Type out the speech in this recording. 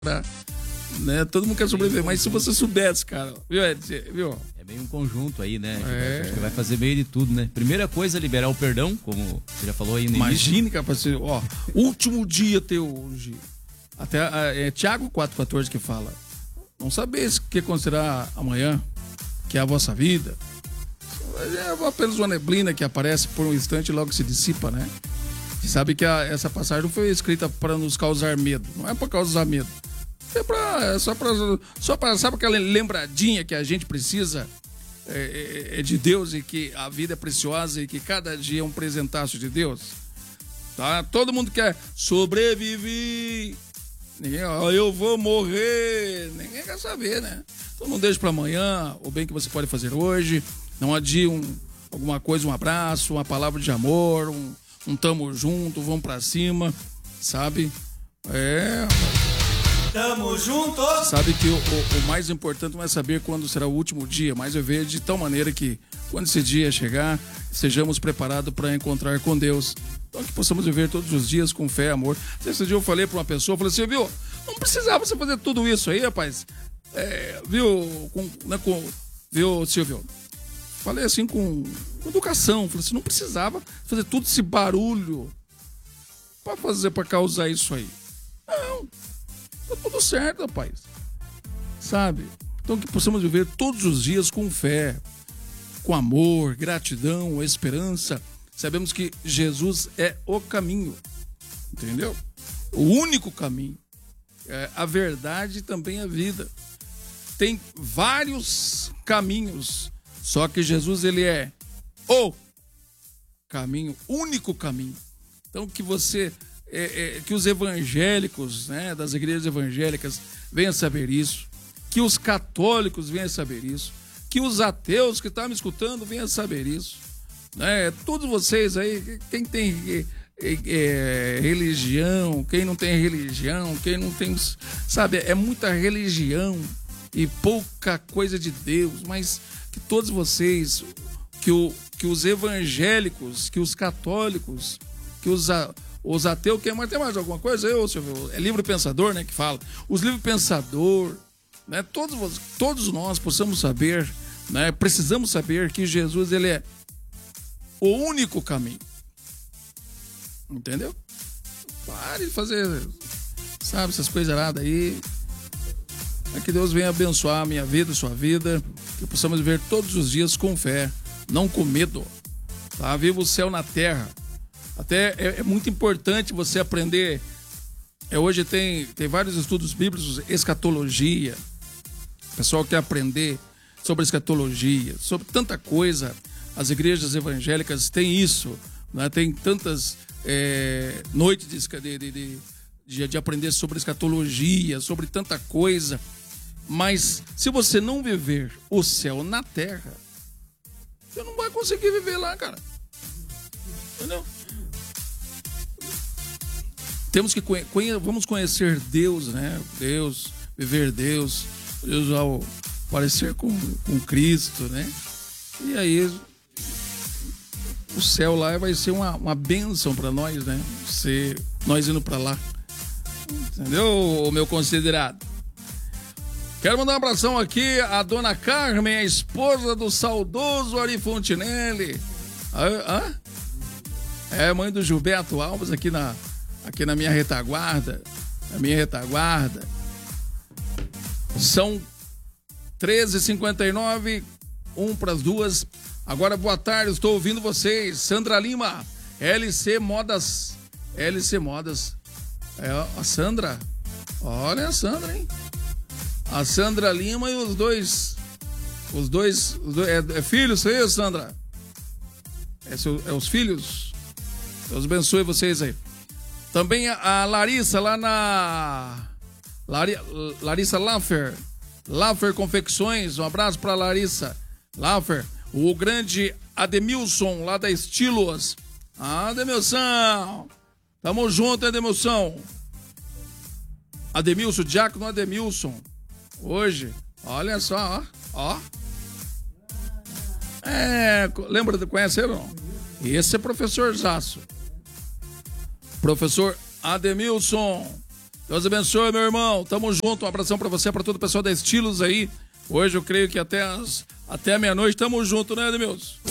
né? Todo mundo quer sobreviver, mas se você soubesse, cara, viu, viu? É meio um conjunto aí, né? Acho que vai fazer meio de tudo, né? Primeira coisa, liberar o perdão, como você já falou aí no início. Imagine, cara, ó, último dia teu hoje. Até Tiago 4,14 que fala: não sabeis o que acontecerá amanhã, que é a vossa vida. É apenas uma neblina que aparece por um instante e logo se dissipa, né? Você sabe que essa passagem não foi escrita para nos causar medo, não é para causar medo. Só para sabe aquela lembradinha que a gente precisa de Deus e que a vida é preciosa e que cada dia é um presentaço de Deus, tá? Todo mundo quer sobreviver, eu vou morrer, ninguém quer saber, né? Então não deixe para amanhã o bem que você pode fazer hoje, não adie alguma coisa, um abraço, uma palavra de amor, um tamo junto, vamos para cima, sabe? Tamo junto! Sabe que o mais importante não é saber quando será o último dia, mas viver de tal maneira que, quando esse dia chegar, sejamos preparados para encontrar com Deus. Então, que possamos viver todos os dias com fé e amor. Esse dia eu falei para uma pessoa, falei assim, viu, não precisava você fazer tudo isso aí, rapaz. Viu, Silvio? Falei assim com educação, falei assim, não precisava fazer todo esse barulho para causar isso aí. Não. Tá tudo certo, rapaz. Sabe? Então que possamos viver todos os dias com fé, com amor, gratidão, esperança. Sabemos que Jesus é o caminho. Entendeu? O único caminho. A verdade e também a vida. Tem vários caminhos. Só que Jesus, ele é o caminho, único caminho. Então que você... que os evangélicos, né, das igrejas evangélicas venham saber isso, que os católicos venham saber isso, que os ateus que estão me escutando venham saber isso, né? Todos vocês aí, quem tem religião, quem não tem religião, quem não tem, sabe, é muita religião e pouca coisa de Deus, mas que todos vocês, que os evangélicos, que os católicos, que os ateus, quer ter mais alguma coisa? É livre pensador, né, que fala. Os livre pensador, né, todos nós possamos saber, né, precisamos saber que Jesus, ele é o único caminho. Entendeu? Pare de fazer, sabe, essas coisas erradas aí. Que Deus venha abençoar a minha vida, a sua vida, que possamos viver todos os dias com fé, não com medo. Tá? Viva o céu na terra. Até é muito importante você aprender. Hoje tem vários estudos bíblicos, escatologia. O pessoal quer aprender sobre escatologia, sobre tanta coisa. As igrejas evangélicas têm isso, né? Tem tantas noites de aprender sobre escatologia, sobre tanta coisa. Mas se você não viver o céu na terra, você não vai conseguir viver lá, cara. Entendeu? Temos que vamos conhecer Deus, né? Deus, viver Deus ao parecer com Cristo, né? E aí o céu lá vai ser uma bênção para nós, né? Nós indo para lá. Entendeu, meu considerado? Quero mandar um abração aqui à dona Carmen, a esposa do saudoso Ari Fontinelli. É mãe do Gilberto Alves aqui na minha retaguarda. Na minha retaguarda. São 13h59, 1 para as 2. Agora, boa tarde, estou ouvindo vocês. Sandra Lima, LC Modas. LC Modas. A Sandra. Olha a Sandra, hein? A Sandra Lima e os dois filhos, isso aí, Sandra? Os filhos? Deus abençoe vocês aí. Também a Larissa, lá na... Larissa Laffer Confecções, um abraço pra Larissa Laffer. O grande Ademilson, lá da Estilos. Ademilson! Tamo junto, Ademilson. Ademilson, Diácono Ademilson. Hoje, olha só, ó. Lembra, conheceram? Não? Esse é professor Zaço. Professor Ademilson. Deus abençoe, meu irmão. Tamo junto. Um abração pra você, pra todo o pessoal da Estilos aí. Hoje eu creio que até a meia-noite tamo junto, né, Edmilson?